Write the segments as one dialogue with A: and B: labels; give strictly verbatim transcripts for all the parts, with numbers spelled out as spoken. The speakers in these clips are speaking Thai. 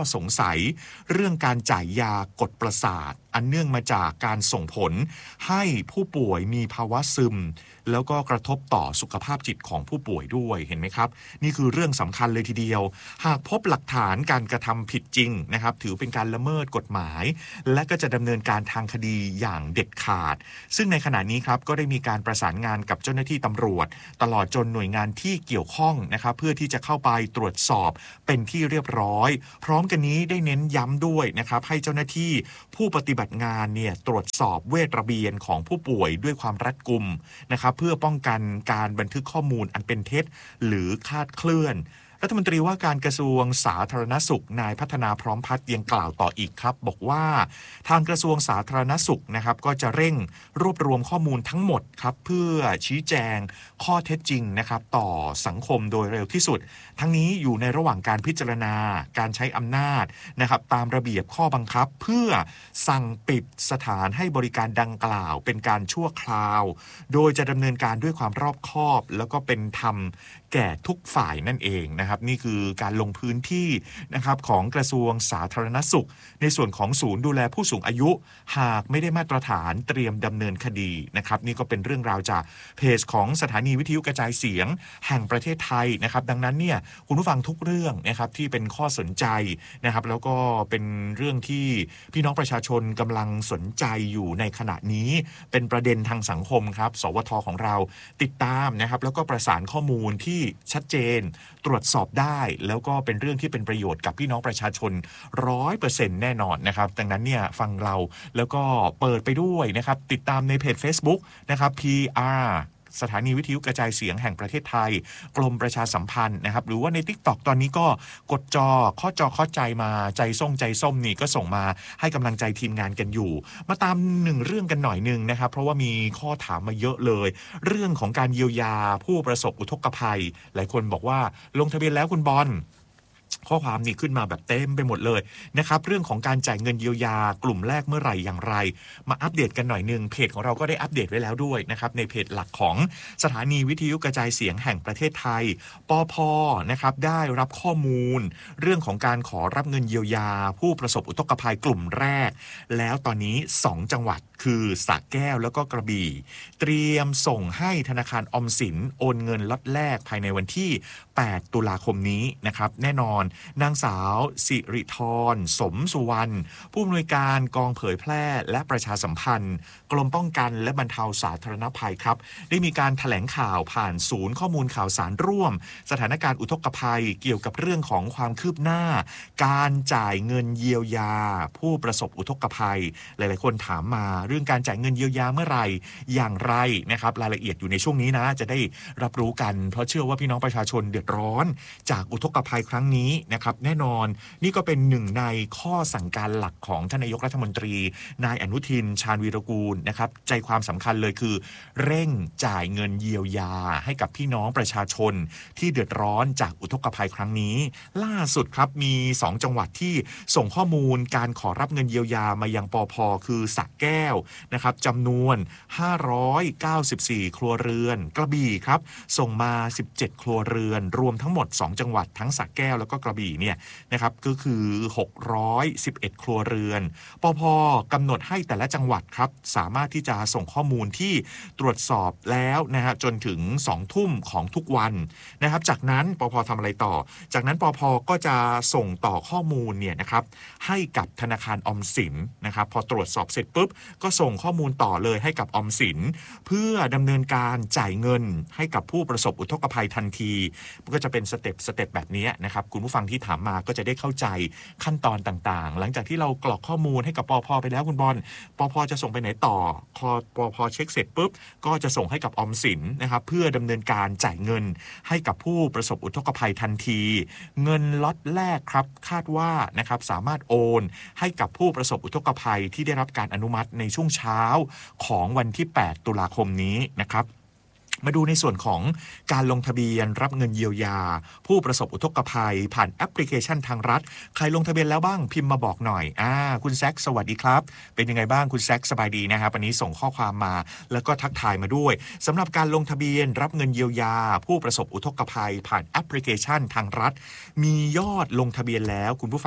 A: สงสัยเรื่องการจ่ายยากดประสาทอันเนื่องมาจากการส่งผลให้ผู้ป่วยมีภาวะซึมแล้วก็กระทบต่อสุขภาพจิตของผู้ป่วยด้วยเห็นไหมครับนี่คือเรื่องสำคัญเลยทีเดียวหากพบหลักฐานการกระทำผิดจริงนะครับถือเป็นการละเมิดกฎหมายและก็จะดำเนินการทางคดีอย่างเด็ดขาดซึ่งในขณะนี้ครับก็ได้มีการประสานงานกับเจ้าหน้าที่ตำรวจตลอดจนหน่วยงานที่เกี่ยวข้องนะครับเพื่อที่จะเข้าไปตรวจสอบเป็นที่เรียบร้อยพร้อมกันนี้ได้เน้นย้ำด้วยนะครับให้เจ้าหน้าที่ผู้ปฏิบัติงานเนี่ยตรวจสอบเวทระเบียนของผู้ป่วยด้วยความรัดกุมนะครับเพื่อป้องกันการบันทึกข้อมูลอันเป็นเท็จหรือคลาดเคลื่อนรัฐมนตรีว่าการกระทรวงสาธารณสุขนายพัฒนาพร้อมพัฒน์ยังกล่าวต่ออีกครับบอกว่าทางกระทรวงสาธารณสุขนะครับก็จะเร่งรวบรวมข้อมูลทั้งหมดครับเพื่อชี้แจงข้อเท็จจริงนะครับต่อสังคมโดยเร็วที่สุดทั้งนี้อยู่ในระหว่างการพิจารณาการใช้อำนาจนะครับตามระเบียบข้อบังคับเพื่อสั่งปิดสถานให้บริการดังกล่าวเป็นการชั่วคราวโดยจะดำเนินการด้วยความรอบคอบแล้วก็เป็นธรรมแก่ทุกฝ่ายนั่นเองนะครับนี่คือการลงพื้นที่นะครับของกระทรวงสาธารณสุขในส่วนของศูนย์ดูแลผู้สูงอายุหากไม่ได้มาตรฐานเตรียมดำเนินคดีนะครับนี่ก็เป็นเรื่องราวจากเพจของสถานีวิทยุกระจายเสียงแห่งประเทศไทยนะครับดังนั้นเนี่ยคุณผู้ฟังทุกเรื่องนะครับที่เป็นข้อสนใจนะครับแล้วก็เป็นเรื่องที่พี่น้องประชาชนกำลังสนใจอยู่ในขณะนี้เป็นประเด็นทางสังคมครับสวทของเราติดตามนะครับแล้วก็ประสานข้อมูลที่ชัดเจนตรวจสอบได้แล้วก็เป็นเรื่องที่เป็นประโยชน์กับพี่น้องประชาชน ร้อยเปอร์เซ็นต์ แน่นอนนะครับดังนั้นเนี่ยฟังเราแล้วก็เปิดไปด้วยนะครับติดตามในเพจ Facebook นะครับ พี อาร์ สถานีวิทยุกระจายเสียงแห่งประเทศไทยกรมประชาสัมพันธ์นะครับหรือว่าใน TikTok ตอนนี้ก็กดจอข้อจอข้อใจมาใจส้มใจส้มนี่ก็ส่งมาให้กำลังใจทีมงานกันอยู่มาตามหนึ่งเรื่องกันหน่อยนึงนะครับเพราะว่ามีข้อถามมาเยอะเลยเรื่องของการเยียวยาผู้ประสบอุทกภัยหลายคนบอกว่าลงทะเบียนแล้วคุณบอลข้อความนี้ขึ้นมาแบบเต็มไปหมดเลยนะครับเรื่องของการจ่ายเงินเยียวยากลุ่มแรกเมื่อไหร่อย่างไรมาอัปเดตกันหน่อยนึงเพจของเราก็ได้อัปเดตไว้แล้วด้วยนะครับในเพจหลักของสถานีวิทยุกระจายเสียงแห่งประเทศไทยปพ.นะครับได้รับข้อมูลเรื่องของการขอรับเงินเยียวยาผู้ประสบอุทกภัยกลุ่มแรกแล้วตอนนี้สองจังหวัดคือสระแก้วแล้วก็กระบี่เตรียมส่งให้ธนาคารออมสินโอนเงินล็อตแรกภายในวันที่แปดตุลาคมนี้นะครับแน่นอนนางสาวสิริธรสมสุวรรณผู้อำนวยการกองเผยแพร่และประชาสัมพันธ์กรมป้องกันและบรรเทาสาธารณภัยครับได้มีการแถลงข่าวผ่านศูนย์ข้อมูลข่าวสารร่วมสถานการณ์อุทกภัยเกี่ยวกับเรื่องของความคืบหน้าการจ่ายเงินเยียวยาผู้ประสบอุทกภัยหลายๆคนถามมาเรื่องการจ่ายเงินเยียวยาเมื่อไหร่อย่างไรนะครับรายละเอียดอยู่ในช่วงนี้นะจะได้รับรู้กันเพราะเชื่อว่าพี่น้องประชาชนเดือดร้อนจากอุทกภัยครั้งนี้นะครับแน่นอนนี่ก็เป็นหนึ่งในข้อสั่งการหลักของท่านนายกรัฐมนตรีนายอนุทินชาญวีรกูลนะครับใจความสำคัญเลยคือเร่งจ่ายเงินเยียวยาให้กับพี่น้องประชาชนที่เดือดร้อนจากอุทกภัยครั้งนี้ล่าสุดครับมีสองจังหวัดที่ส่งข้อมูลการขอรับเงินเยียวยามายังปพ.คือสระแก้วนะครับจำนวนห้าร้อยเก้าสิบสี่ครัวเรือนกระบี่ครับส่งมาสิบเจ็ดครัวเรือนรวมทั้งหมดสองจังหวัดทั้งสระแก้วแล้วก็กระบี่เนี่ยนะครับก็คือหกร้อยสิบเอ็ดครัวเรือนปพ.กำหนดให้แต่ละจังหวัดครับสามารถที่จะส่งข้อมูลที่ตรวจสอบแล้วนะฮะจนถึงสองทุ่มของทุกวันนะครับจากนั้นปพ.ทำอะไรต่อจากนั้นปพ.ก็จะส่งต่อข้อมูลเนี่ยนะครับให้กับธนาคารออมสินนะครับพอตรวจสอบเสร็จปุ๊บก็ส่งข้อมูลต่อเลยให้กับออมสินเพื่อดำเนินการจ่ายเงินให้กับผู้ประสบอุทกภัยทันทีมันก็จะเป็นสเต็ปสเต็ปแบบนี้นะครับคุณผู้ฟังที่ถามมาก็จะได้เข้าใจขั้นตอนต่างๆหลังจากที่เรากรอกข้อมูลให้กับปพ.ไปแล้วคุณบอลปพ.จะส่งไปไหนต่อพอปพ.เช็คเสร็จปุ๊บก็จะส่งให้กับออมสินนะครับเพื่อดำเนินการจ่ายเงินให้กับผู้ประสบอุทกภัยทันทีเงินล็อตแรกครับคาดว่านะครับสามารถโอนให้กับผู้ประสบอุทกภัยที่ได้รับการอนุมัติในช่วงเช้าของวันที่แปดตุลาคมนี้นะครับมาดูในส่วนของการลงทะเบียนรับเงินเยียวยาผู้ประสบอุทกภัยผ่านแอปพลิเคชันทางรัฐใครลงทะเบียนแล้วบ้างพิมพ์มาบอกหน่อยอ่าคุณแซคสวัสดีครับเป็นยังไงบ้างคุณแซคสบายดีนะครับวันนี้ส่งข้อความมาแล้วก็ทักทายมาด้วยสำหรับการลงทะเบียนรับเงินเยียวยาผู้ประสบอุทกภัยผ่านแอปพลิเคชันทางรัฐมียอดลงทะเบียนแล้วคุณผู้ฟัง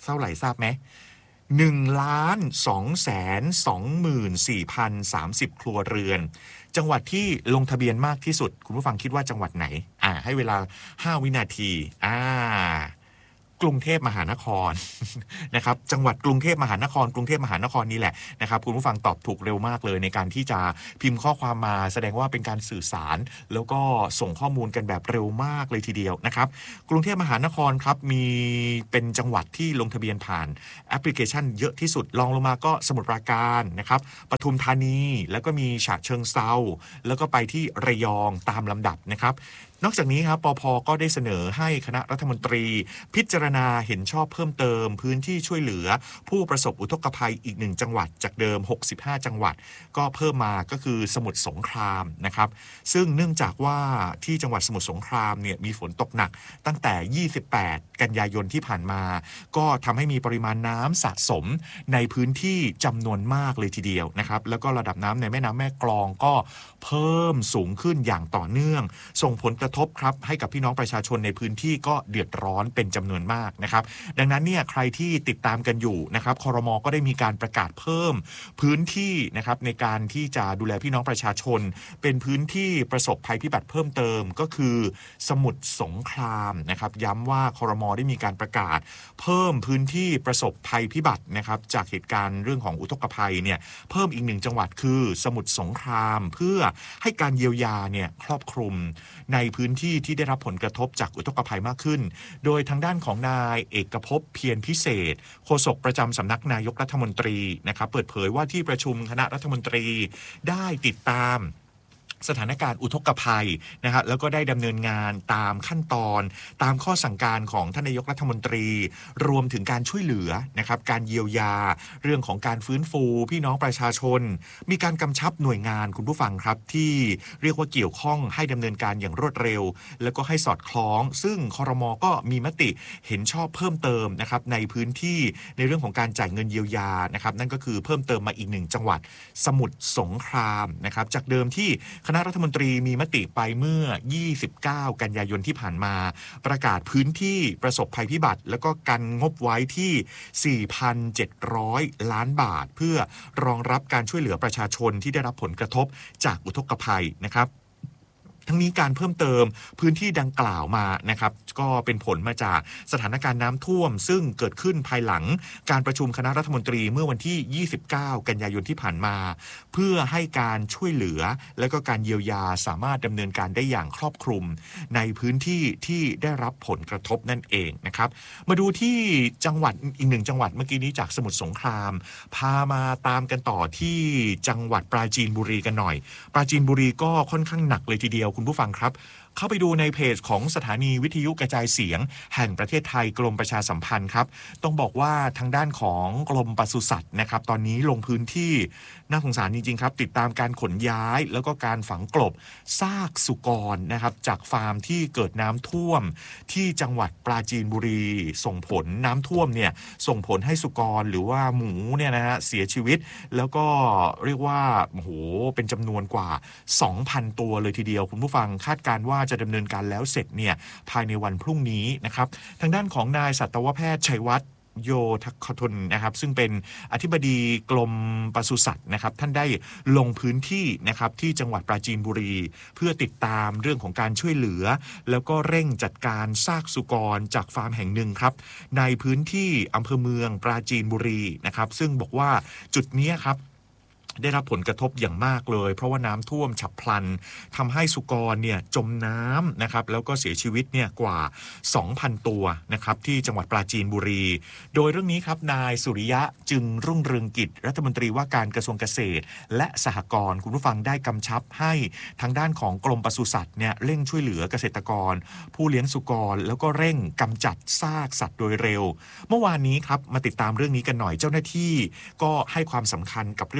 A: เท่าไหร่ทราบไหมหนึ่งล้านสองแสนสองหมื่นสี่พันสามสิบครัวเรือนจังหวัดที่ลงทะเบียนมากที่สุดคุณผู้ฟังคิดว่าจังหวัดไหนอ่าให้เวลาห้าวินาทีอ่ากรุงเทพมหานคร นะครับจังหวัดกรุงเทพมหานครกรุงเทพมหานครนี่แหละนะครับคุณผู้ฟังตอบถูกเร็วมากเลยในการที่จะพิมพ์ข้อความมาแสดงว่าเป็นการสื่อสารแล้วก็ส่งข้อมูลกันแบบเร็วมากเลยทีเดียวนะครับกรุงเทพมหานครครับมีเป็นจังหวัดที่ลงทะเบียนผ่านแอปพลิเคชันเยอะที่สุดรองลงมาก็สมุทรปราการนะครับปทุมธานีแล้วก็มีฉะเชิงเทราแล้วก็ไปที่ระยองตามลำดับนะครับนอกจากนี้ครับปภ.ก็ได้เสนอให้คณะรัฐมนตรีพิจารณาเห็นชอบเพิ่มเติมพื้นที่ช่วยเหลือผู้ประสบอุทกภัยอีกหนึ่งจังหวัดจากเดิมหกสิบห้าจังหวัดก็เพิ่มมาก็คือสมุทรสงครามนะครับซึ่งเนื่องจากว่าที่จังหวัดสมุทรสงครามเนี่ยมีฝนตกหนักตั้งแต่ยี่สิบแปดกันยายนที่ผ่านมาก็ทำให้มีปริมาณน้ำสะสมในพื้นที่จำนวนมากเลยทีเดียวนะครับแล้วก็ระดับน้ำในแม่น้ำแม่กลองก็เพิ่มสูงขึ้นอย่างต่อเนื่องส่งผลกระทบครับให้กับพี่น้องประชาชนในพื้นที่ก็เดือดร้อนเป็นจำนวนมากนะครับดังนั้นเนี่ยใครที่ติดตามกันอยู่นะครับครม.ก็ได้มีการประกาศเพิ่มพื้นที่นะครับในการที่จะดูแลพี่น้องประชาชนเป็นพื้นที่ประสบภัยพิบัติเพิ่มเติมก็คือสมุทรสงครามนะครับย้ำว่าครม.ได้มีการประกาศเพิ่มพื้นที่ประสบภัยพิบัตินะครับจากเหตุการณ์เรื่องของอุทกภัยเนี่ยเพิ่มอีกหนึ่งจังหวัดคือสมุทรสงครามเพื่อให้การเยียวยาเนี่ยครอบคลุมในพื้นที่ที่ได้รับผลกระทบจากอุทกภัยมากขึ้นโดยทางด้านของนายเอกภพเพียรพิเศษโฆษกประจำสำนักนายกรัฐมนตรีนะครับเปิดเผยว่าที่ประชุมคณะรัฐมนตรีได้ติดตามสถานการณ์อุทกภัยนะครับแล้วก็ได้ดำเนินงานตามขั้นตอนตามข้อสั่งการของท่านนายกรัฐมนตรีรวมถึงการช่วยเหลือนะครับการเยียวยาเรื่องของการฟื้นฟูพี่น้องประชาชนมีการกำชับหน่วยงานคุณผู้ฟังครับที่เรียกว่าเกี่ยวข้องให้ดำเนินการอย่างรวดเร็วแล้วก็ให้สอดคล้องซึ่งครม.ก็มีมติเห็นชอบเพิ่มเติมนะครับในพื้นที่ในเรื่องของการจ่ายเงินเยียวยานะครับนั่นก็คือเพิ่มเติมมาอีกหนึ่งจังหวัดสมุทรสงครามนะครับจากเดิมที่คณะรัฐมนตรีมีมติไปเมื่อยี่สิบเก้ากันยายนที่ผ่านมาประกาศพื้นที่ประสบภัยพิบัติแล้วก็กันงบไว้ที่ สี่พันเจ็ดร้อย ล้านบาทเพื่อรองรับการช่วยเหลือประชาชนที่ได้รับผลกระทบจากอุทกภัยนะครับทั้งนี้การเพิ่มเติมพื้นที่ดังกล่าวมานะครับก็เป็นผลมาจากสถานการณ์น้ำท่วมซึ่งเกิดขึ้นภายหลังการประชุมคณะรัฐมนตรีเมื่อวันที่ยี่สิบเก้ากันยายนที่ผ่านมาเพื่อให้การช่วยเหลือและก็การเยียวยาสามารถดำเนินการได้อย่างครอบคลุมในพื้นที่ที่ได้รับผลกระทบนั่นเองนะครับมาดูที่จังหวัดอีกหนึ่งจังหวัดเมื่อกี้นี้จากสมุทรสงครามพามาตามกันต่อที่จังหวัดปราจีนบุรีกันหน่อยปราจีนบุรีก็ค่อนข้างหนักเลยทีเดียวคุณผู้ฟังครับเข้าไปดูในเพจของสถานีวิทยุกระจายเสียงแห่งประเทศไทยกรมประชาสัมพันธ์ครับต้องบอกว่าทางด้านของกรมปศุสัตว์นะครับตอนนี้ลงพื้นที่น่าสงสารจริงๆครับติดตามการขนย้ายแล้วก็การฝังกลบซากสุกรนะครับจากฟาร์มที่เกิดน้ำท่วมที่จังหวัดปราจีนบุรีส่งผลน้ำท่วมเนี่ยส่งผลให้สุกรหรือว่าหมูเนี่ยนะฮะเสียชีวิตแล้วก็เรียกว่าโอ้โหเป็นจำนวนกว่า สองพัน ตัวเลยทีเดียวคุณผู้ฟังคาดการณ์ว่าจะดำเนินการแล้วเสร็จเนี่ยภายในวันพรุ่งนี้นะครับทางด้านของนายสัตวแพทย์ชัยวัฒน์โยทักขทนนะครับซึ่งเป็นอธิบดีกรมปศุสัตว์นะครับท่านได้ลงพื้นที่นะครับที่จังหวัดปราจีนบุรีเพื่อติดตามเรื่องของการช่วยเหลือแล้วก็เร่งจัดการซากสุกรจากฟาร์มแห่งหนึ่งครับในพื้นที่อำเภอเมืองปราจีนบุรีนะครับซึ่งบอกว่าจุดนี้ครับได้รับผลกระทบอย่างมากเลยเพราะว่าน้ำท่วมฉับพลันทำให้สุกรเนี่ยจมน้ำนะครับแล้วก็เสียชีวิตเนี่ยกว่า สองพัน ตัวนะครับที่จังหวัดปราจีนบุรีโดยเรื่องนี้ครับนายสุริยะจึงรุ่งเรืองกิจรัฐมนตรีว่าการกระทรวงเกษตรและสหกรณ์คุณผู้ฟังได้กำชับให้ทางด้านของกรมปศุสัตว์เนี่ยเร่งช่วยเหลือเกษตรกรผู้เลี้ยงสุกรแล้วก็เร่งกำจัดซากสัตว์โดยเร็วเมื่อวานนี้ครับมาติดตามเรื่องนี้กันหน่อยเจ้าหน้าที่ก็ให้ความสำคัญกับเรื่องของการ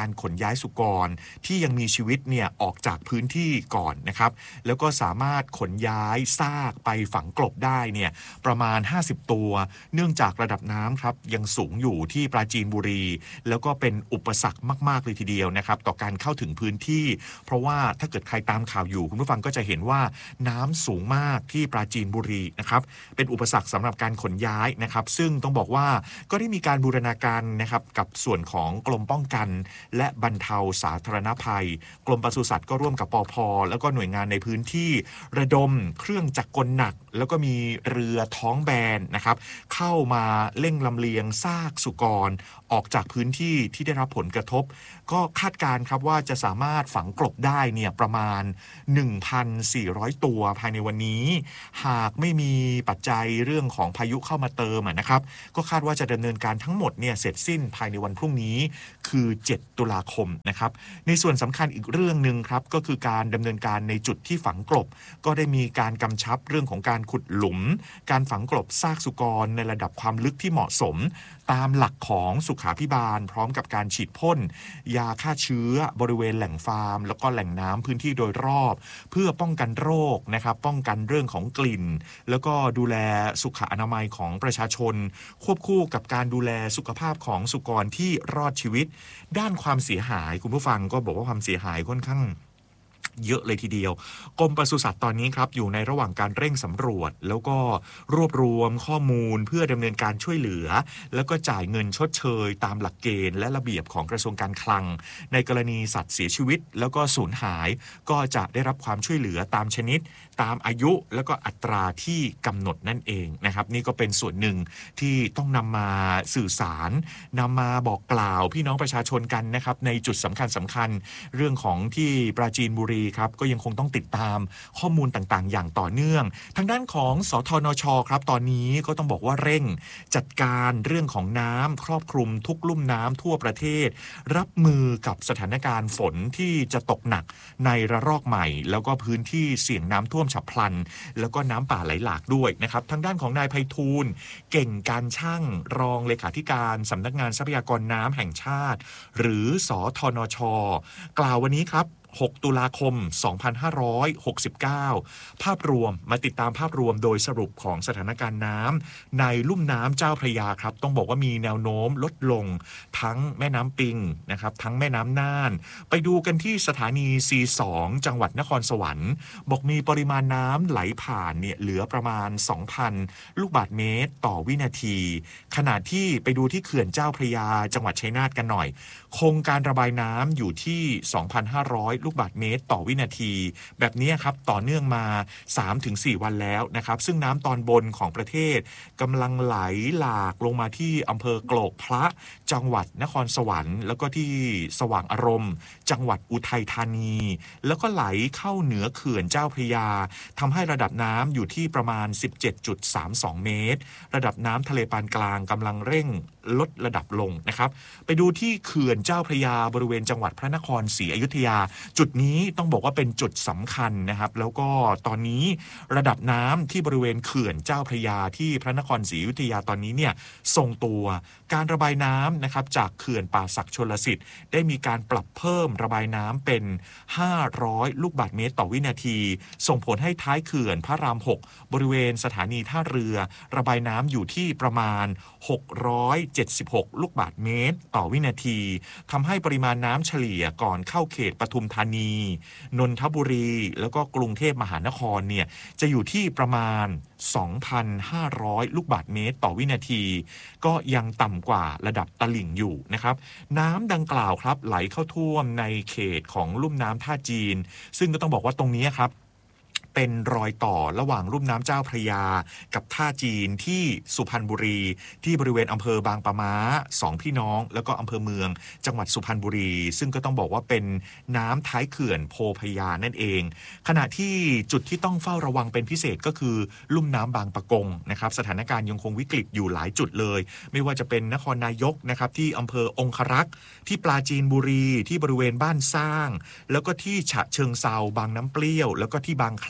A: การขนย้ายสุกรที่ยังมีชีวิตเนี่ยออกจากพื้นที่ก่อนนะครับแล้วก็สามารถขนย้ายซากไปฝังกลบได้เนี่ยประมาณห้าสิบตัวเนื่องจากระดับน้ำครับยังสูงอยู่ที่ปราจีนบุรีแล้วก็เป็นอุปสรรคมากๆเลยทีเดียวนะครับต่อการเข้าถึงพื้นที่เพราะว่าถ้าเกิดใครตามข่าวอยู่คุณผู้ฟังก็จะเห็นว่าน้ำสูงมากที่ปราจีนบุรีนะครับเป็นอุปสรรคสำหรับการขนย้ายนะครับซึ่งต้องบอกว่าก็ได้มีการบูรณาการนะครับกับส่วนของกรมป้องกันและบรรเทาสาธารณภัยกรมปศุสัตว์ก็ร่วมกับปภ.แล้วก็หน่วยงานในพื้นที่ระดมเครื่องจักรกลหนักแล้วก็มีเรือท้องแบนนะครับเข้ามาเร่งลำเลียงซากสุกรออกจากพื้นที่ที่ได้รับผลกระทบก็คาดการณ์ครับว่าจะสามารถฝังกลบได้เนี่ยประมาณ หนึ่งพันสี่ร้อย ตัวภายในวันนี้หากไม่มีปัจจัยเรื่องของพายุเข้ามาเติมนะครับก็คาดว่าจะดำเนินการทั้งหมดเนี่ยเสร็จสิ้นภายในวันพรุ่งนี้คือเจ็ดตุลาคมนะครับในส่วนสำคัญอีกเรื่องนึงครับก็คือการดำเนินการในจุดที่ฝังกลบก็ได้มีการกำชับเรื่องของการขุดหลุมการฝังกลบซากสุกรในระดับความลึกที่เหมาะสมตามหลักของสุขาภิบาลพร้อมกับการฉีดพ่นยาฆ่าเชื้อบริเวณแหล่งฟาร์มแล้วก็แหล่งน้ำพื้นที่โดยรอบเพื่อป้องกันโรคนะครับป้องกันเรื่องของกลิ่นแล้วก็ดูแลสุขอนามัยของประชาชนควบคู่กับการดูแลสุขภาพของสุกรที่รอดชีวิตด้านความเสียหายคุณผู้ฟังก็บอกว่าความเสียหายค่อนข้างเยอะเลยทีเดียวกรมปศุสัตว์ตอนนี้ครับอยู่ในระหว่างการเร่งสำรวจแล้วก็รวบรวมข้อมูลเพื่อดำเนินการช่วยเหลือแล้วก็จ่ายเงินชดเชยตามหลักเกณฑ์และระเบียบของกระทรวงการคลังในกรณีสัตว์เสียชีวิตแล้วก็สูญหายก็จะได้รับความช่วยเหลือตามชนิดตามอายุแล้วก็อัตราที่กำหนดนั่นเองนะครับนี่ก็เป็นส่วนหนึ่งที่ต้องนำมาสื่อสารนำมาบอกกล่าวพี่น้องประชาชนกันนะครับในจุดสำคัญสำคัญเรื่องของที่ปราจีนบุรีครับก็ยังคงต้องติดตามข้อมูลต่างๆอย่างต่อเนื่องทางด้านของสทนชครับตอนนี้ก็ต้องบอกว่าเร่งจัดการเรื่องของน้ำครอบคลุมทุกลุ่มน้ำทั่วประเทศรับมือกับสถานการณ์ฝนที่จะตกหนักในระลอกใหม่แล้วก็พื้นที่เสี่ยงน้ำท่วมฉับพลันแล้วก็น้ำป่าไหลหลากด้วยนะครับทางด้านของนายไพฑูรย์เก่งการช่างรองเลขาธิการสำนักงานทรัพยากรน้ำแห่งชาติหรือสทนชกล่าววันนี้ครับหกตุลาคมสองพันห้าร้อยหกสิบเก้าภาพรวมมาติดตามภาพรวมโดยสรุปของสถานการณ์น้ำในลุ่มน้ำเจ้าพระยาครับต้องบอกว่ามีแนวโน้มลดลงทั้งแม่น้ำปิงนะครับทั้งแม่น้ำน่านไปดูกันที่สถานี ซี สอง จังหวัดนครสวรรค์บอกมีปริมาณน้ำไหลผ่านเนี่ยเหลือประมาณ สองพัน ลูกบาศก์เมตรต่อวินาทีขณะที่ไปดูที่เขื่อนเจ้าพระยาจังหวัดชัยนาทกันหน่อยคงการระบายน้ำอยู่ที่ สองพันห้าร้อย ลูกบาศก์เมตรต่อวินาทีแบบนี้ครับต่อเนื่องมา สามถึงสี่ วันแล้วนะครับซึ่งน้ำตอนบนของประเทศกำลังไหลหลากลงมาที่อำเภอโกลกพระจังหวัดนครสวรรค์แล้วก็ที่สว่างอารมณ์จังหวัดอุทัยธานีแล้วก็ไหลเข้าเหนือเขื่อนเจ้าพระยาทำให้ระดับน้ำอยู่ที่ประมาณ สิบเจ็ดจุดสามสอง เมตรระดับน้ำทะเลปานกลางกำลังเร่งลดระดับลงนะครับไปดูที่เขื่อนเจ้าพระยาบริเวณจังหวัดพระนครศรีอยุธยาจุดนี้ต้องบอกว่าเป็นจุดสำคัญนะครับแล้วก็ตอนนี้ระดับน้ำที่บริเวณเขื่อนเจ้าพระยาที่พระนครศรีอยุธยาตอนนี้เนี่ยทรงตัวการระบายน้ำนะครับจากเขื่อนป่าสักชลสิทธิ์ได้มีการปรับเพิ่มระบายน้ำเป็นห้าร้อยลูกบาศก์เมตรต่อวินาทีส่งผลให้ท้ายเขื่อนพระรามหกบริเวณสถานีท่าเรือระบายน้ำอยู่ที่ประมาณหกร้อยเจ็ดสิบหกลูกบาศก์เมตรต่อวินาทีทำให้ปริมาณน้ำเฉลี่ยก่อนเข้าเขตปทุมธานีนนทบุรีแล้วก็กรุงเทพมหานครเนี่ยจะอยู่ที่ประมาณ สองพันห้าร้อย ลูกบาศก์เมตรต่อวินาทีก็ยังต่ำกว่าระดับตลิ่งอยู่นะครับน้ำดังกล่าวครับไหลเข้าท่วมในเขตของลุ่มน้ำท่าจีนซึ่งก็ต้องบอกว่าตรงนี้ครับเป็นรอยต่อระหว่างลุ่มน้ำเจ้าพระยากับท่าจีนที่สุพรรณบุรีที่บริเวณอำเภอบางปะม้าสองพี่น้องแล้วก็อำเภอเมืองจังหวัดสุพรรณบุรีซึ่งก็ต้องบอกว่าเป็นน้ำท้ายเขื่อนโพพยานั่นเองขณะที่จุดที่ต้องเฝ้าระวังเป็นพิเศษก็คือลุ่มน้ำบางปะกงนะครับสถานการณ์ยังคงวิกฤตอยู่หลายจุดเลยไม่ว่าจะเป็นนครนายกนะครับที่อำเภอองครักษ์ที่ปราจีนบุรีที่บริเวณบ้านสร้างแล้วก็ที่ฉะเชิงเทราบางน้ำเปรี้ยวแล้วก็ที่บางคล้า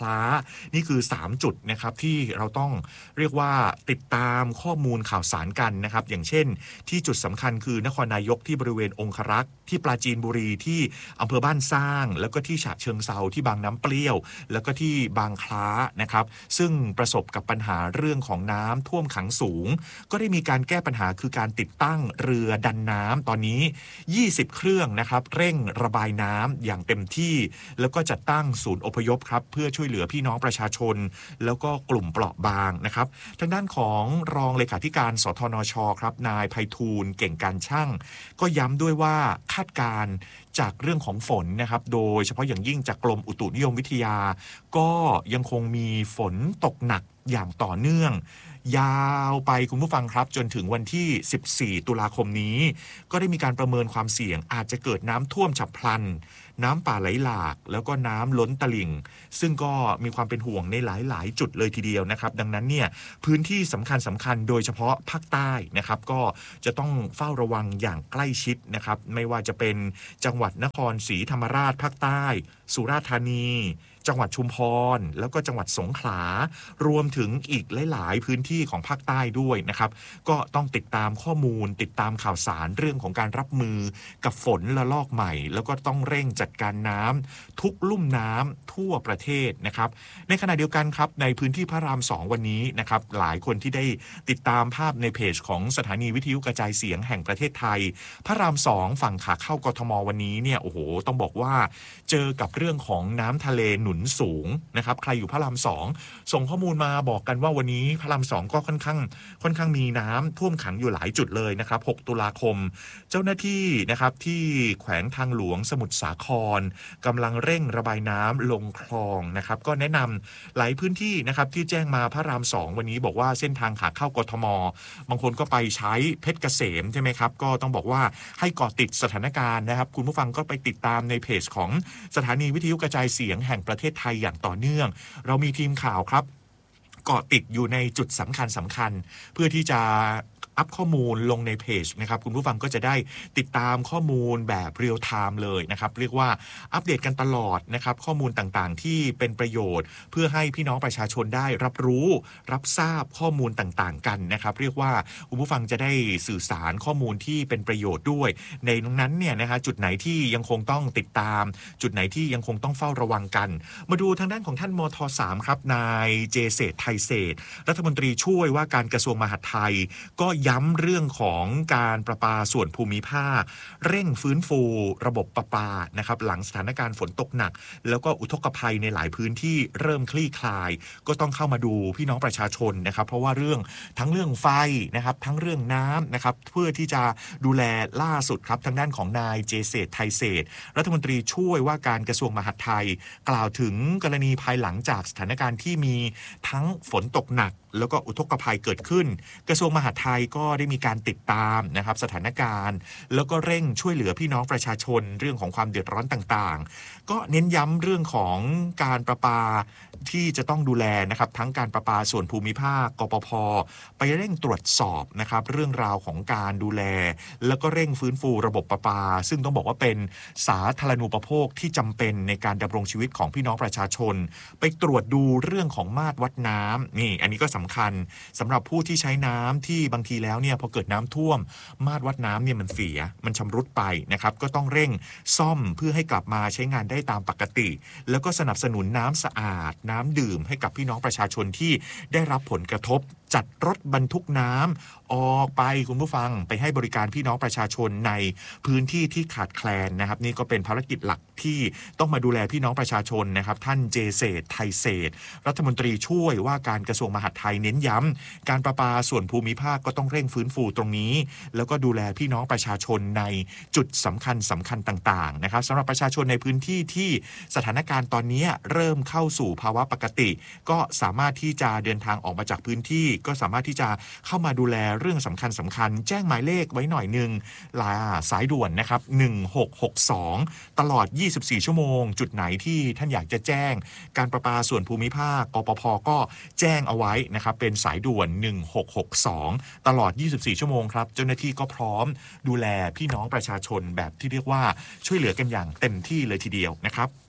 A: ล้านี่คือสามจุดนะครับที่เราต้องเรียกว่าติดตามข้อมูลข่าวสารกันนะครับอย่างเช่นที่จุดสำคัญคือนครนายกที่บริเวณองครักษ์ที่ปราจีนบุรีที่อำเภอบ้านสร้างแล้วก็ที่ฉะเชิงเทราที่บางน้ำเปรี้ยวแล้วก็ที่บางคล้านะครับซึ่งประสบกับปัญหาเรื่องของน้ำท่วมขังสูงก็ได้มีการแก้ปัญหาคือการติดตั้งเรือดันน้ำตอนนี้ยี่สิบเครื่องนะครับเร่งระบายน้ำอย่างเต็มที่แล้วก็จัดตั้งศูนย์อพยพครับเพื่อช่วยเหลือพี่น้องประชาชนแล้วก็กลุ่มเปราะบางนะครับทางด้านของรองเลขาธิการสทนชครับนายไพฑูรย์เก่งการช่างก็ย้ำด้วยว่าคาดการณ์จากเรื่องของฝนนะครับโดยเฉพาะอย่างยิ่งจากกรมอุตุนิยมวิทยาก็ยังคงมีฝนตกหนักอย่างต่อเนื่องยาวไปคุณผู้ฟังครับจนถึงวันที่สิบสี่ตุลาคมนี้ก็ได้มีการประเมินความเสี่ยงอาจจะเกิดน้ำท่วมฉับพลันน้ำป่าไหลหลากแล้วก็น้ำล้นตลิ่งซึ่งก็มีความเป็นห่วงในหลายๆจุดเลยทีเดียวนะครับดังนั้นเนี่ยพื้นที่สำคัญสำคัญโดยเฉพาะภาคใต้นะครับก็จะต้องเฝ้าระวังอย่างใกล้ชิดนะครับไม่ว่าจะเป็นจังหวัดนครศรีธรรมราชภาคใต้สุราษฎร์ธานีจังหวัดชุมพรแล้วก็จังหวัดสงขลารวมถึงอีกหลายๆพื้นที่ของภาคใต้ด้วยนะครับก็ต้องติดตามข้อมูลติดตามข่าวสารเรื่องของการรับมือกับฝนระลอกใหม่แล้วก็ต้องเร่งจัดการน้ำทุกลุ่มน้ำทั่วประเทศนะครับในขณะเดียวกันครับในพื้นที่พระรามสองวันนี้นะครับหลายคนที่ได้ติดตามภาพในเพจของสถานีวิทยุกระจายเสียงแห่งประเทศไทยพระรามสองฝั่งขาเข้ากทมวันนี้เนี่ยโอ้โหต้องบอกว่าเจอกับเรื่องของน้ำทะเลหนุนสูงนะครับใครอยู่พระรามสองส่งข้อมูลมาบอกกันว่าวันนี้พระรามสองก็ค่อนข้างค่อนข้างมีน้ำท่วมขังอยู่หลายจุดเลยนะครับหกตุลาคมเจ้าหน้าที่นะครับที่แขวงทางหลวงสมุทรสาครกำลังเร่งระบายน้ำลงคลองนะครับก็แนะนำหลายพื้นที่นะครับที่แจ้งมาพระรามสองวันนี้บอกว่าเส้นทางขาเข้ากทมบางคนก็ไปใช้เพชรเกษมใช่ไหมครับก็ต้องบอกว่าให้เกาะติดสถานการณ์นะครับคุณผู้ฟังก็ไปติดตามในเพจของสถานีวิทยุกระจายเสียงแห่งประเทศไทยอย่างต่อเนื่องเรามีทีมข่าวครับเกาะติดอยู่ในจุดสำคัญสำคัญเพื่อที่จะอัพข้อมูลลงในเพจนะครับคุณผู้ฟังก็จะได้ติดตามข้อมูลแบบเรียลไทม์เลยนะครับเรียกว่าอัปเดตกันตลอดนะครับข้อมูลต่างๆที่เป็นประโยชน์เพื่อให้พี่น้องประชาชนได้รับรู้รับทราบข้อมูลต่างๆกันนะครับเรียกว่าคุณผู้ฟังจะได้สื่อสารข้อมูลที่เป็นประโยชน์ด้วยในตรงนั้นเนี่ยนะฮะจุดไหนที่ยังคงต้องติดตามจุดไหนที่ยังคงต้องเฝ้าระวังกันมาดูทางด้านของท่านมท.สามครับนายเจเศรษฐ์ไทยเศรษฐ์รัฐมนตรีช่วยว่าการกระทรวงมหาดไทยก็ย้ำเรื่องของการประปาส่วนภูมิภาคเร่งฟื้นฟูระบบประปานะครับหลังสถานการณ์ฝนตกหนักแล้วก็อุทกภัยในหลายพื้นที่เริ่มคลี่คลายก็ต้องเข้ามาดูพี่น้องประชาชนนะครับเพราะว่าเรื่องทั้งเรื่องไฟนะครับทั้งเรื่องน้ำนะครับเพื่อที่จะดูแลล่าสุดครับทางด้านของนายเจเศรษฐ์ไทยเศรษฐ์รัฐมนตรีช่วยว่าการกระทรวงมหาดไทยกล่าวถึงกรณีภายหลังจากสถานการณ์ที่มีทั้งฝนตกหนักแล้วก็อุทกภัยเกิดขึ้นกระทรวงมหาดไทยก็ได้มีการติดตามนะครับสถานการณ์แล้วก็เร่งช่วยเหลือพี่น้องประชาชนเรื่องของความเดือดร้อนต่างๆก็เน้นย้ำเรื่องของการประปาที่จะต้องดูแลนะครับทั้งการประปาส่วนภูมิภาคกปภ.ไปเร่งตรวจสอบนะครับเรื่องราวของการดูแลแล้วก็เร่งฟื้นฟูระบบประปาซึ่งต้องบอกว่าเป็นสาธารณูปโภคที่จำเป็นในการดำรงชีวิตของพี่น้องประชาชนไปตรวจดูเรื่องของมาตรวัดน้ำนี่อันนี้ก็สำคัญสำหรับผู้ที่ใช้น้ำที่บางทีแล้วเนี่ยพอเกิดน้ำท่วมมาตรวัดน้ำเนี่ยมันเสียมันชำรุดไปนะครับก็ต้องเร่งซ่อมเพื่อให้กลับมาใช้งานได้ตามปกติแล้วก็สนับสนุนน้ำสะอาดน้ำดื่มให้กับพี่น้องประชาชนที่ได้รับผลกระทบจัดรถบรรทุกน้ำออกไปคุณผู้ฟังไปให้บริการพี่น้องประชาชนในพื้นที่ที่ขาดแคลนนะครับนี่ก็เป็นภารกิจหลักที่ต้องมาดูแลพี่น้องประชาชนนะครับท่านเจเศรษฐ์ไทยเศรษฐ์รัฐมนตรีช่วยว่าการกระทรวงมหาดไทยเน้นย้ำการประปาส่วนภูมิภาคก็ต้องเร่งฟื้นฟูตรงนี้แล้วก็ดูแลพี่น้องประชาชนในจุดสำคัญสำคัญต่างๆนะครับสำหรับประชาชนในพื้นที่ที่สถานการณ์ตอนนี้เริ่มเข้าสู่ภาวะปกติก็สามารถที่จะเดินทางออกมาจากพื้นที่ก็สามารถที่จะเข้ามาดูแลเรื่องสำคัญสำคัญแจ้งหมายเลขไว้หน่อยนึงลาสายด่วนนะครับหนึ่งหกหกสองตลอดยี่สิบสี่ชั่วโมงจุดไหนที่ท่านอยากจะแจ้งการประปาส่วนภูมิภาคกปภ.ก็แจ้งเอาไว้นะครับเป็นสายด่วนหนึ่งหกหกสองตลอดยี่สิบสี่ชั่วโมงครับเจ้าหน้าที่ก็พร้อมดูแลพี่น้องประชาชนแบบที่เรียกว่าช่วยเหลือกันอย่างเต็มที่เลยทีเดียวนะครับ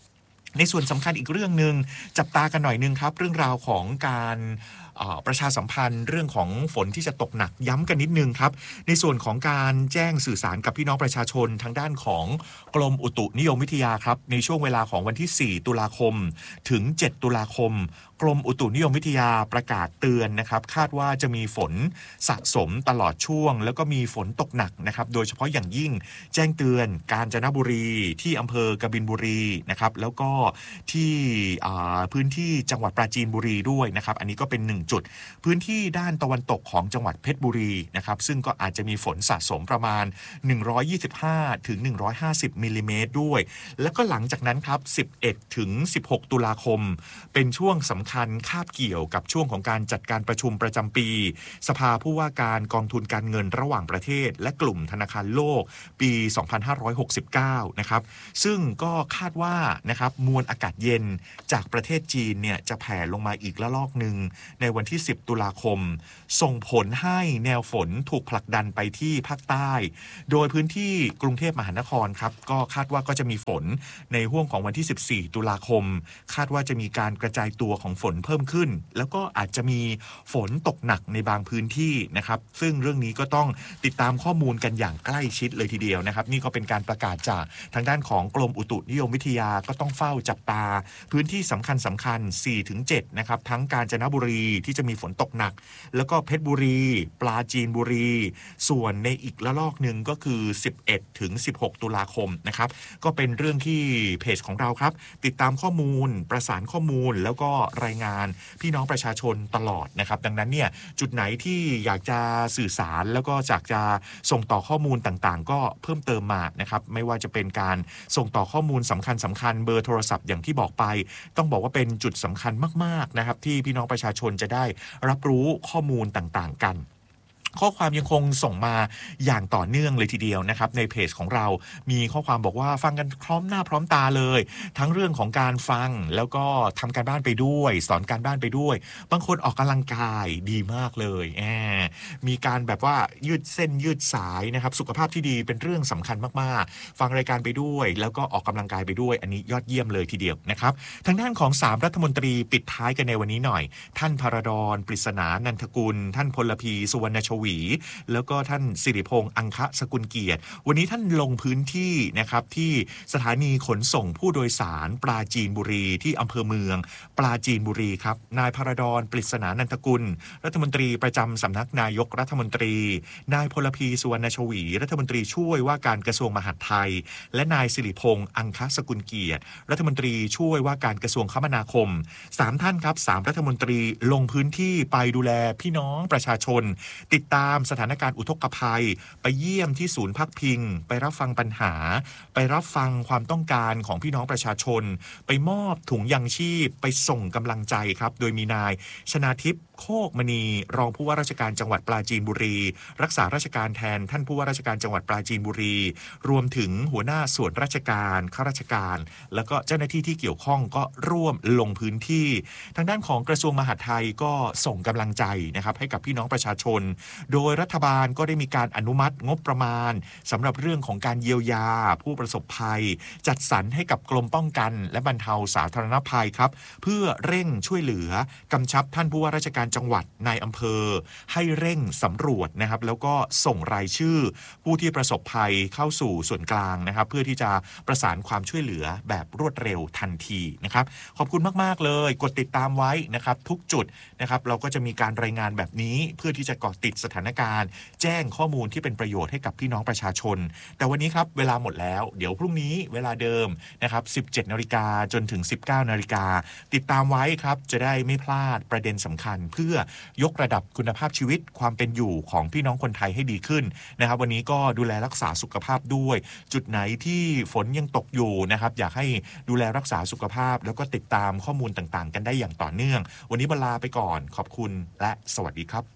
A: ในส่วนสำคัญอีกเรื่องหนึ่งจับตากันหน่อยนึงครับเรื่องราวของการประชาสัมพันธ์เรื่องของฝนที่จะตกหนักย้ำกันนิดนึงครับในส่วนของการแจ้งสื่อสารกับพี่น้องประชาชนทางด้านของกรมอุตุนิยมวิทยาครับในช่วงเวลาของวันที่สี่ตุลาคมถึงเจ็ดตุลาคมกรมอุตุนิยมวิทยาประกาศเตือนนะครับคาดว่าจะมีฝนสะสมตลอดช่วงแล้วก็มีฝนตกหนักนะครับโดยเฉพาะอย่างยิ่งแจ้งเตือนกาญจนบุรีที่อำเภอกบินบุรีนะครับแล้วก็ที่พื้นที่จังหวัดปราจีนบุรีด้วยนะครับอันนี้ก็เป็นหนึ่งจุดพื้นที่ด้านตะวันตกของจังหวัดเพชรบุรีนะครับซึ่งก็อาจจะมีฝนสะสมประมาณหนึ่งร้อยยี่สิบห้าถึงหนึ่งร้อยห้าสิบมิลลิเมตรด้วยแล้วก็หลังจากนั้นครับสิบเอ็ดถึงสิบหกตุลาคมเป็นช่วงสำคัญคาบเกี่ยวกับช่วงของการจัดการประชุมประจำปีสภาผู้ว่าการกองทุนการเงินระหว่างประเทศและกลุ่มธนาคารโลกปีสองพันห้าร้อยหกสิบเก้านะครับซึ่งก็คาดว่านะครับมวลอากาศเย็นจากประเทศจีนเนี่ยจะแผ่ลงมาอีกระลอกหนึ่งในวันที่สิบตุลาคมส่งผลให้แนวฝนถูกผลักดันไปที่ภาคใต้โดยพื้นที่กรุงเทพมหานครครับก็คาดว่าก็จะมีฝนในห้วงของวันที่สิบสี่ตุลาคมคาดว่าจะมีการกระจายตัวของฝนเพิ่มขึ้นแล้วก็อาจจะมีฝนตกหนักในบางพื้นที่นะครับซึ่งเรื่องนี้ก็ต้องติดตามข้อมูลกันอย่างใกล้ชิดเลยทีเดียวนะครับนี่ก็เป็นการประกาศจากทางด้านของกรมอุตุนิยมวิทยาก็ต้องเฝ้าจับตาพื้นที่สำคัญสำคัญ สี่ถึงเจ็ด นะครับทั้งกาญจนบุรีที่จะมีฝนตกหนักแล้วก็เพชรบุรีปราจีนบุรีส่วนในอีกระลอกหนึ่งก็คือสิบเอ็ดถึงสิบหกตุลาคมนะครับก็เป็นเรื่องที่เพจของเราครับติดตามข้อมูลประสานข้อมูลแล้วก็รายงานพี่น้องประชาชนตลอดนะครับดังนั้นเนี่ยจุดไหนที่อยากจะสื่อสารแล้วก็อยากจะส่งต่อข้อมูลต่างๆก็เพิ่มเติมมานะครับไม่ว่าจะเป็นการส่งต่อข้อมูลสำคัญสำคัญเบอร์โทรศัพท์อย่างที่บอกไปต้องบอกว่าเป็นจุดสำคัญมากๆนะครับที่พี่น้องประชาชนจะได้รับรู้ข้อมูลต่างๆกันข้อความยังคงส่งมาอย่างต่อเนื่องเลยทีเดียวนะครับในเพจของเรามีข้อความบอกว่าฟังกันพร้อมหน้าพร้อมตาเลยทั้งเรื่องของการฟังแล้วก็ทำการบ้านไปด้วยสอนการบ้านไปด้วยบางคนออกกำลังกายดีมากเลยแอบมีการแบบว่ายืดเส้นยืดสายนะครับสุขภาพที่ดีเป็นเรื่องสำคัญมากๆฟังรายการไปด้วยแล้วก็ออกกำลังกายไปด้วยอันนี้ยอดเยี่ยมเลยทีเดียวนะครับทางด้านของสามรัฐมนตรีปิดท้ายกันในวันนี้หน่อยท่านพระดรปริศนานันทกุลท่านพลพีสุวรรณชวีแล้วก็ท่านสิริพงษ์อังคะสกุลเกียรติวันนี้ท่านลงพื้นที่นะครับที่สถานีขนส่งผู้โดยสารปราจีนบุรีที่อำเภอเมืองปราจีนบุรีครับนายพระดรปริศนานันทกุลรัฐมนตรีประจำสำนักนายกรัฐมนตรีนายพลพีสุวรรณชวีรัฐมนตรีช่วยว่าการกระทรวงมหาดไทยและนายสิริพงษ์อังคะสกุลเกียรติรัฐมนตรีช่วยว่าการกระทรวงคมนาคมสามท่านครับสามรัฐมนตรีลงพื้นที่ไปดูแลพี่น้องประชาชนติดตามสถานการณ์อุทกภัยไปเยี่ยมที่ศูนย์พักพิงไปรับฟังปัญหาไปรับฟังความต้องการของพี่น้องประชาชนไปมอบถุงยังชีพไปส่งกำลังใจครับโดยมีนายชนาทิพย์โคกมณีรองผู้ว่าราชการจังหวัดปราจีนบุรีรักษาราชการแทนท่านผู้ว่าราชการจังหวัดปราจีนบุรีรวมถึงหัวหน้าส่วนราชการข้าราชการแล้วก็เจ้าหน้าที่ที่เกี่ยวข้องก็ร่วมลงพื้นที่ทางด้านของกระทรวงมหาดไทยก็ส่งกำลังใจนะครับให้กับพี่น้องประชาชนโดยรัฐบาลก็ได้มีการอนุมัติงบประมาณสำหรับเรื่องของการเยียวยาผู้ประสบภัยจัดสรรให้กับกรมป้องกันและบรรเทาสาธารณภัยครับเพื่อเร่งช่วยเหลือกำชับท่านผู้ว่าราชการจังหวัดนายอำเภอให้เร่งสำรวจนะครับแล้วก็ส่งรายชื่อผู้ที่ประสบภัยเข้าสู่ส่วนกลางนะครับเพื่อที่จะประสานความช่วยเหลือแบบรวดเร็วทันทีนะครับขอบคุณมากๆเลยกดติดตามไว้นะครับทุกจุดนะครับเราก็จะมีการรายงานแบบนี้เพื่อที่จะเกาะติดสถานการณ์แจ้งข้อมูลที่เป็นประโยชน์ให้กับพี่น้องประชาชนแต่วันนี้ครับเวลาหมดแล้วเดี๋ยวพรุ่งนี้เวลาเดิมนะครับ สิบเจ็ดนาฬิกา จนถึง สิบเก้านาฬิกาติดตามไว้ครับจะได้ไม่พลาดประเด็นสำคัญเพื่อยกระดับคุณภาพชีวิตความเป็นอยู่ของพี่น้องคนไทยให้ดีขึ้นนะครับวันนี้ก็ดูแลรักษาสุขภาพด้วยจุดไหนที่ฝนยังตกอยู่นะครับอยากให้ดูแลรักษาสุขภาพแล้วก็ติดตามข้อมูลต่างๆกันได้อย่างต่อเนื่องวันนี้บรรลาไปก่อนขอบคุณและสวัสดีครับ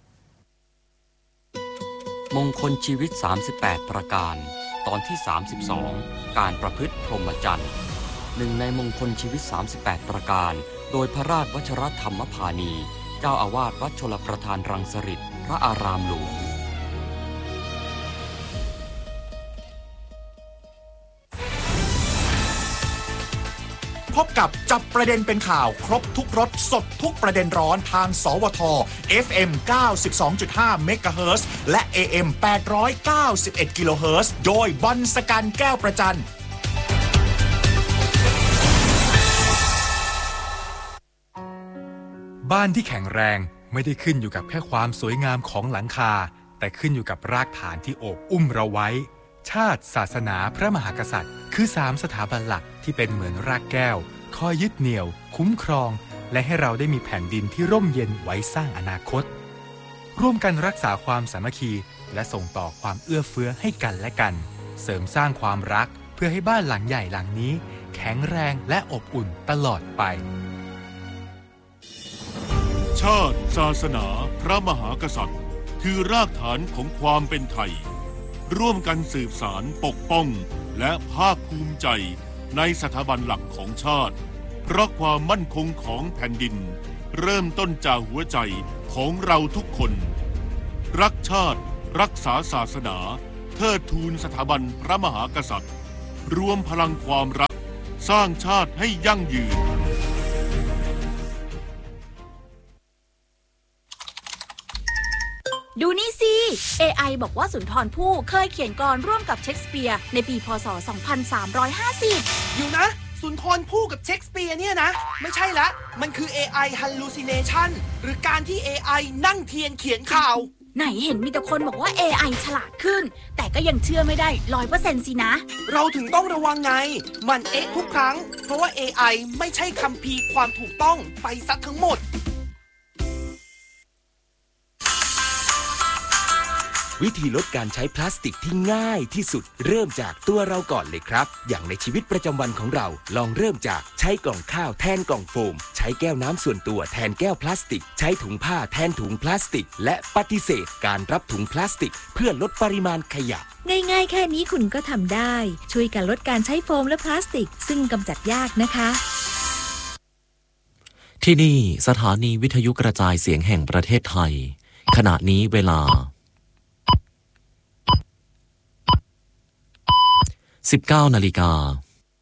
B: มงคลชีวิตสามสิบแปดประการตอนที่สามสิบสองการประพฤติพรหมจรรย์หนึ่งในมงคลชีวิตสามสิบแปดประการโดยพระราชวชรธรรมพานีเจ้าอาวาสวัดชลประทานรังสฤษฎ์พระอารามหลวง
A: พบกับจับประเด็นเป็นข่าวครบทุกรสสดทุกประเด็นร้อนทางสวท เอฟ เอ็ม เก้าสิบสองจุดห้า เมกะเฮิรตซ์และ เอ เอ็ม แปดร้อยเก้าสิบเอ็ด กิโลเฮิรตซ์โดยบรรสกันแก้วประจัน
C: บ้านที่แข็งแรงไม่ได้ขึ้นอยู่กับแค่ความสวยงามของหลังคาแต่ขึ้นอยู่กับรากฐานที่โอบอุ้มเราไว้ชาติศาสนาพระมหากษัตริย์คือสามสถาบันหลักที่เป็นเหมือนรากแก้วคอยยึดเหนี่ยวคุ้มครองและให้เราได้มีแผ่นดินที่ร่มเย็นไว้สร้างอนาคตร่วมกันรักษาความสามัคคีและส่งต่อความเอื้อเฟื้อให้กันและกันเสริมสร้างความรักเพื่อให้บ้านหลังใหญ่หลังนี้แข็งแรงและอบอุ่นตลอดไป
D: ชาติศาสนาพระมหากษัตริย์คือรากฐานของความเป็นไทยร่วมกันสืบสานปกป้องและภาคภูมิใจในสถาบันหลักของชาติเพราะความมั่นคงของแผ่นดินเริ่มต้นจากหัวใจของเราทุกคนรักชาติรักษาศาสนาเทิดทูนสถาบันพระมหากษัตริย์รวมพลังความรักสร้างชาติให้ยั่งยืน
E: ดูนี่สิ เอ ไอ บอกว่าสุนทรภู่เคยเขียนกลร่วมกับเชคสเปียร์ในปีพ.ศ. สองพันสามร้อยห้าสิบ
F: อยู่นะสุนทรภู่กับเชคสเปียร์เนี่ยนะไม่ใช่ละมันคือ เอ ไอ hallucination หรือการที่ เอ ไอ นั่งเทียนเขียนข่าว
E: ไหนเห็นมีแต่คนบอกว่า เอ ไอ ฉลาดขึ้นแต่ก็ยังเชื่อไม่ได้ ร้อยเปอร์เซ็นต์ สินะ
F: เราถึงต้องระวังไงมันเอ๊ะทุกครั้งเพราะว่า เอ ไอ ไม่ใช่คัมภีร์ความถูกต้องไปซะทั้งหมด
G: วิธีลดการใช้พลาสติกที่ง่ายที่สุดเริ่มจากตัวเราก่อนเลยครับอย่างในชีวิตประจำวันของเราลองเริ่มจากใช้กล่องข้าวแทนกล่องโฟมใช้แก้วน้ำส่วนตัวแทนแก้วพลาสติกใช้ถุงผ้าแทนถุงพลาสติกและปฏิเสธการรับถุงพลาสติกเพื่อลดปริมาณขยะ
H: ง่ายๆแค่นี้คุณก็ทำได้ช่วยกันลดการใช้โฟมและพลาสติกซึ่งกำจัดยากนะคะ
I: ที่นี่สถานีวิทยุกระจายเสียงแห่งประเทศไทยขณะนี้เวลาสิบเก้านาฬิกา